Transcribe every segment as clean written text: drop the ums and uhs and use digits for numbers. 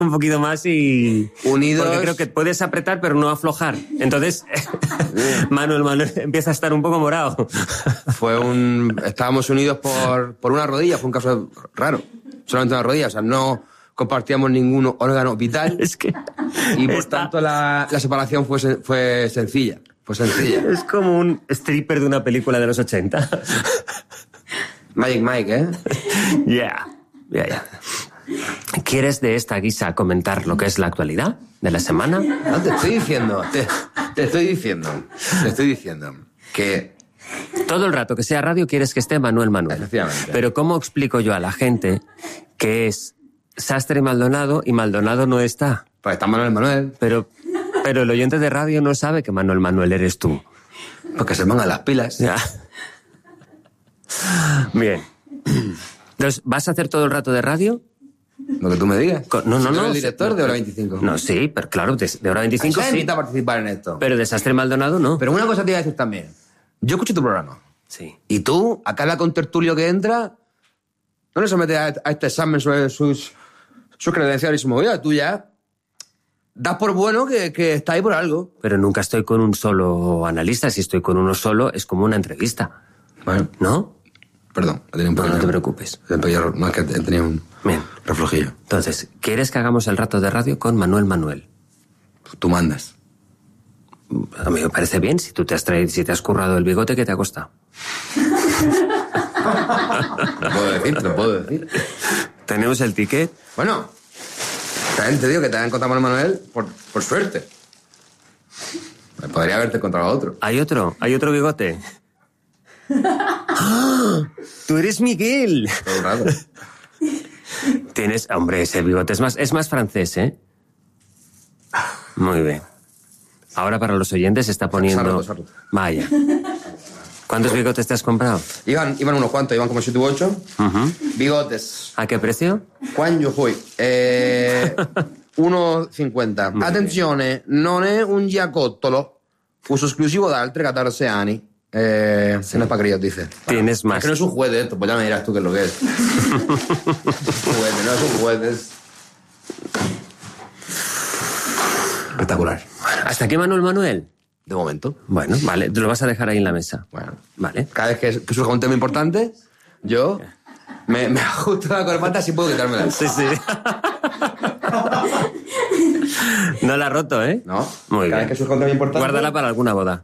un poquito más y... Unidos. Porque creo que puedes apretar, pero no aflojar. Entonces, Manuel empieza a estar un poco morado. Estábamos unidos por una rodilla, fue un caso raro. Solamente una rodilla, o sea, no compartíamos ningún órgano vital. Es que... Y por tanto la separación fue sencilla. Fue sencilla. Es como un stripper de una película de los 80. Magic Mike, ¿eh? Ya. ¿Quieres de esta guisa comentar lo que es la actualidad de la semana? No, te estoy diciendo que... Todo el rato que sea radio quieres que esté Manuel. Efectivamente. Pero ¿cómo explico yo a la gente que es Sastre y Maldonado no está? Pues está Manuel. Pero el oyente de radio no sabe que Manuel eres tú. Porque se pongan las pilas. Ya. Bien. Entonces, ¿vas a hacer todo el rato de radio? Lo que tú me digas. No. ¿El director de Hora 25? No, sí, pero claro, de Hora 25 Se sí. invita a participar en esto. Pero de Sastre y Maldonado no. Pero una cosa te iba a decir también. Yo escucho tu programa. Sí. Y tú, a cada contertulio que entra, no le sometes a este examen sobre sus credenciales y su movida. Tú ya das por bueno que está ahí por algo. Pero nunca estoy con un solo analista. Si estoy con uno solo, es como una entrevista. Bueno. ¿No? Perdón, he tenido un pequeño... No te preocupes. No, es que he tenido un Bien. reflojillo. Entonces, ¿quieres que hagamos el rato de radio con Manuel? Tú mandas. A mí me parece bien. Si tú te has currado el bigote, ¿qué te ha costado? Te lo puedo decir. Tenemos el ticket. Bueno, también te digo que te han encontrado a Manuel por suerte. Podría haberte encontrado a otro. ¿Hay otro bigote? ¡Ah! ¡Tú eres Miguel! Todo el rato. Tienes... Hombre, ese bigote es más francés, ¿eh? Muy bien. Ahora para los oyentes se está poniendo... Se ha roto. Vaya. ¿Cuántos bigotes te has comprado? Iban unos cuantos, iban como 7 u 8. Bigotes. ¿A qué precio? Quando io fui? 1,50. Attenzione, non è un giacottolo. Uso esclusivo da altri 14 anni. No es para críos, dice. Tienes más. Es que no es un juez de esto, pues ya me dirás tú qué es lo que es. No es un juez, es... Espectacular. ¿Hasta aquí Manuel? De momento. Bueno, vale, te lo vas a dejar ahí en la mesa. Bueno. Vale. Cada vez que surja un tema importante, yo me ajusto la corbata así puedo quitármela. Sí. No la ha roto, ¿eh? No. Muy Cada bien. vez que surja un tema importante... Guárdala para alguna boda.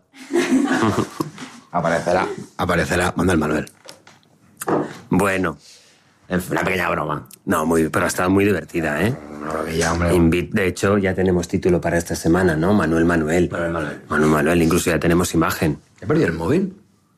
Aparecerá Manuel. Bueno. Una pequeña broma. No, pero ha estado muy divertida, ¿eh? Una bromilla, hombre. De hecho, ya tenemos título para esta semana, ¿no? Manuel. Incluso ya tenemos imagen. ¿He perdido el móvil?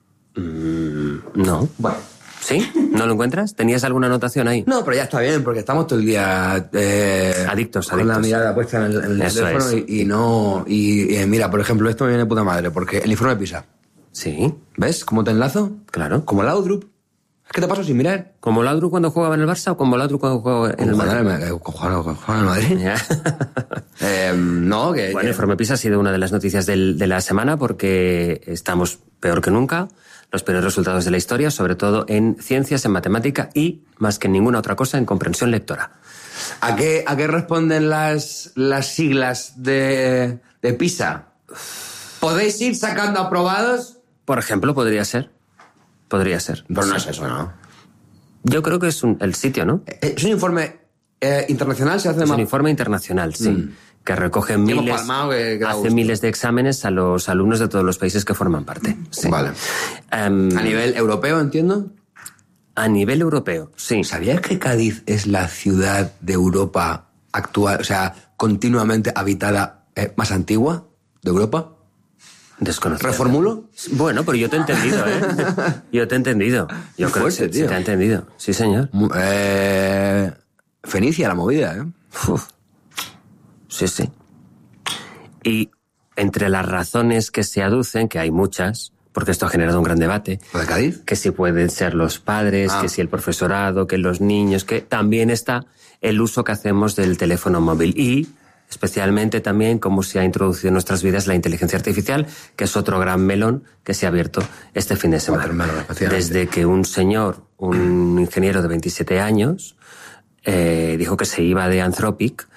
No. Bueno. ¿Sí? ¿No lo encuentras? ¿Tenías alguna anotación ahí? No, pero ya está bien, porque estamos todo el día... Adictos. Con la mirada puesta en el Eso teléfono es. y no... Y mira, por ejemplo, esto me viene de puta madre, porque el informe de PISA. Sí. ¿Ves cómo te enlazo? Claro. Como el Laudrup. Es que te paso sin mirar. ¿Como Laudrup cuando jugaba en el Barça o como Laudrup cuando jugaba en el Madrid? Jugaba en el Madrid. Ya. No, que... Bueno, el informe PISA ha sido una de las noticias de la semana porque estamos peor que nunca, los peores resultados de la historia, sobre todo en ciencias, en matemática y, más que en ninguna otra cosa, en comprensión lectora. ¿A qué responden las siglas de PISA? ¿Podéis ir sacando aprobados? Por ejemplo, podría ser. Pero no es eso, ¿no? Yo creo que es el sitio, ¿no? ¿Es un informe internacional? ¿Se hace Es un informe internacional, sí. Que recoge hace miles de exámenes a los alumnos de todos los países que forman parte. Sí. Vale. ¿A nivel europeo, entiendo? A nivel europeo, sí. ¿Sabías que Cádiz es la ciudad de Europa actual, o sea, continuamente habitada más antigua de Europa? Desconocido. ¿Reformulo? Bueno, pero yo te he entendido, ¿eh? Yo te he entendido. Yo creo que sí te he entendido. Sí, señor. Fenicia la movida, ¿eh? Uf. Sí. Y entre las razones que se aducen, que hay muchas, porque esto ha generado un gran debate. ¿Lo de Cádiz? Que si pueden ser los padres, que si el profesorado, que los niños, que también está el uso que hacemos del teléfono móvil. Y especialmente también cómo se ha introducido en nuestras vidas la inteligencia artificial, que es otro gran melón que se ha abierto este fin de semana. Desde que un señor, un ingeniero de 27 años, dijo que se iba de Anthropic,